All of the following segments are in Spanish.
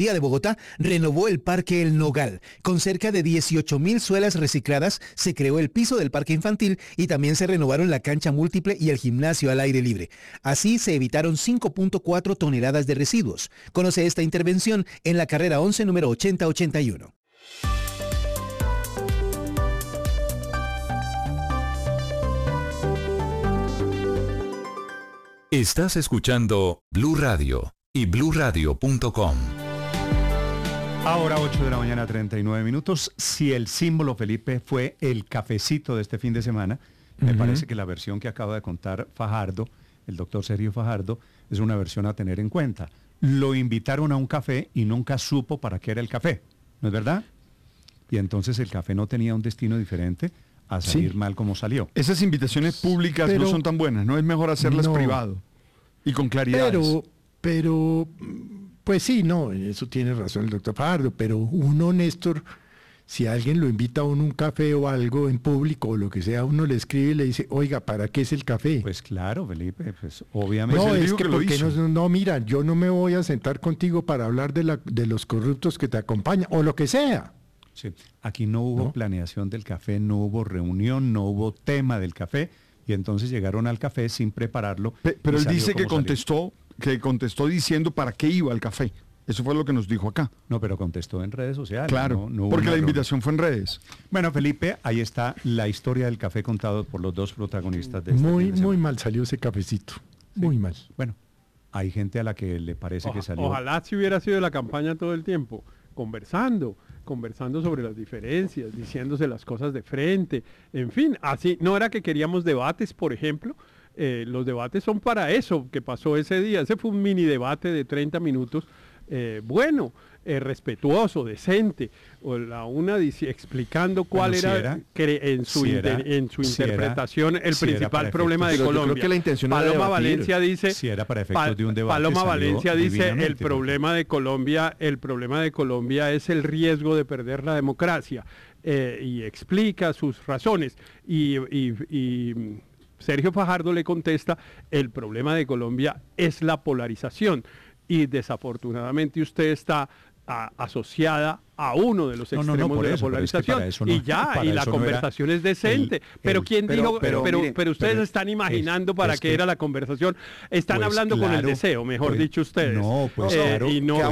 de Bogotá renovó el Parque El Nogal. Con cerca de 18.000 suelas recicladas, se creó el piso del parque infantil y también se renovaron la cancha múltiple y el gimnasio al aire libre. Así se evitaron 5.4 toneladas de residuos. Conoce esta intervención en la carrera 11, número 8081. Estás escuchando Blue Radio y bluradio.com. Ahora 8 de la mañana, 39 minutos. Si el símbolo, Felipe, fue el cafecito de este fin de semana, me parece que la versión que acaba de contar Fajardo, el doctor Sergio Fajardo, es una versión a tener en cuenta. Lo invitaron a un café y nunca supo para qué era el café, ¿no es verdad? Y entonces el café no tenía un destino diferente a salir mal como salió. Esas invitaciones públicas no son tan buenas, ¿no? Es mejor hacerlas privado y con claridad. Pero, pues sí, no, en eso tiene razón el doctor Fajardo, pero uno, Néstor, si alguien lo invita a uno a un café o algo en público o lo que sea, uno le escribe y le dice, oiga, ¿para qué es el café? Pues claro, Felipe, pues obviamente. No, es que porque no, mira, yo no me voy a sentar contigo para hablar de los corruptos que te acompañan, o lo que sea. Sí, aquí no hubo planeación del café, no hubo reunión, no hubo tema del café, y entonces llegaron al café sin prepararlo. Pero él dice que contestó diciendo para qué iba el café. Eso fue lo que nos dijo acá. No, pero contestó en redes sociales. Claro, no porque la invitación fue en redes. Bueno, Felipe, ahí está la historia del café contado por los dos protagonistas de este Muy mal salió ese cafecito, muy mal. Bueno, hay gente a la que le parece que salió. Ojalá si hubiera sido la campaña todo el tiempo, conversando sobre las diferencias, diciéndose las cosas de frente, en fin, así, no era que queríamos debates, por ejemplo. Los debates son para eso que pasó ese día. Ese fue un mini debate de 30 minutos, respetuoso, decente, o la una explicando cuál era en su interpretación el principal problema de Colombia. Creo que la intención era Paloma Valencia dice, si era para efectos de un debate, Paloma Valencia dice el problema de Colombia es el riesgo de perder la democracia, y explica sus razones y Sergio Fajardo le contesta, el problema de Colombia es la polarización y desafortunadamente usted está asociada a uno de los extremos de la polarización, y la conversación es decente. Pero ¿quién dijo? Pero ustedes están imaginando para qué era la conversación. Están hablando con el deseo, mejor dicho ustedes. No, pues claro,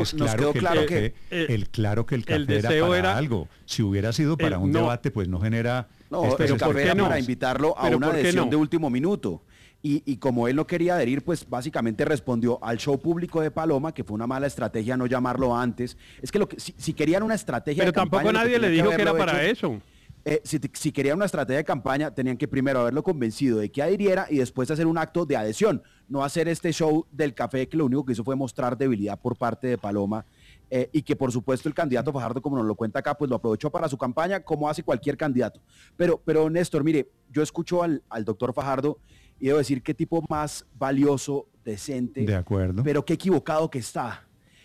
que el café deseo era para algo. Si hubiera sido para un debate, pues no genera... No, el café era para invitarlo a una adhesión de último minuto. Y como él no quería adherir, pues básicamente respondió al show público de Paloma, que fue una mala estrategia no llamarlo antes. Es que si querían una estrategia de campaña... Pero tampoco nadie le dijo que era para eso. Si querían una estrategia de campaña, tenían que primero haberlo convencido de que adhiriera y después hacer un acto de adhesión. No hacer este show del café que lo único que hizo fue mostrar debilidad por parte de Paloma. Y que por supuesto el candidato Fajardo, como nos lo cuenta acá, pues lo aprovechó para su campaña, como hace cualquier candidato. Pero Néstor, mire, yo escucho al doctor Fajardo y debo decir qué tipo más valioso, decente, de acuerdo, pero qué equivocado que está.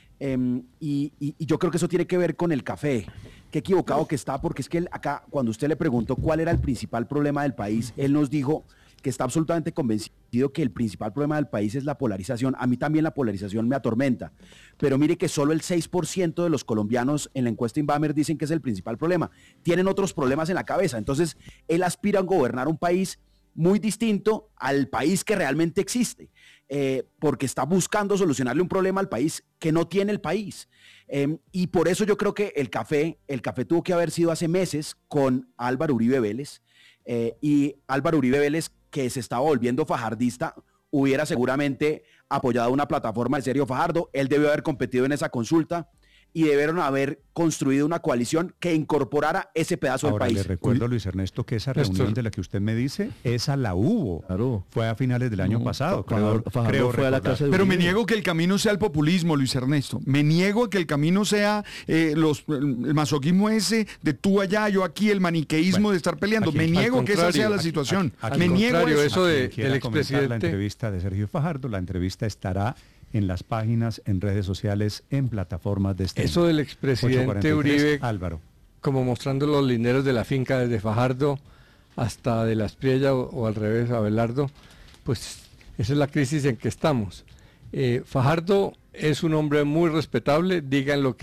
Y yo creo que eso tiene que ver con el café. Qué equivocado que está, porque es que él acá, cuando usted le preguntó cuál era el principal problema del país, él nos dijo que está absolutamente convencido que el principal problema del país es la polarización. A mí también la polarización me atormenta, pero mire que solo el 6% de los colombianos en la encuesta Inbamer dicen que es el principal problema. Tienen otros problemas en la cabeza, entonces él aspira a gobernar un país muy distinto al país que realmente existe, porque está buscando solucionarle un problema al país que no tiene el país. Y por eso yo creo que el café tuvo que haber sido hace meses con Álvaro Uribe Vélez, y Álvaro Uribe Vélez, que se estaba volviendo fajardista, hubiera seguramente apoyado una plataforma de Sergio Fajardo. Él debió haber competido en esa consulta y debieron haber construido una coalición que incorporara ese pedazo del país. Le recuerdo, Luis Ernesto, que esa reunión de la que usted me dice, esa la hubo. Claro. Fue a finales del año pasado. Creo fue a la casa de Pero me niego que el camino sea el populismo, Luis Ernesto. Me niego que el camino sea el masoquismo ese de tú allá, yo aquí, el maniqueísmo de estar peleando. Me niego que esa sea la situación. Me niego eso del expresidente. La entrevista de Sergio Fajardo, la entrevista estará en las páginas, en redes sociales, en plataformas de streaming. Eso del expresidente Uribe, Álvaro, como mostrando los lineros de la finca desde Fajardo hasta de Las Priella o al revés, Abelardo, pues esa es la crisis en que estamos. Fajardo es un hombre muy respetable, digan lo que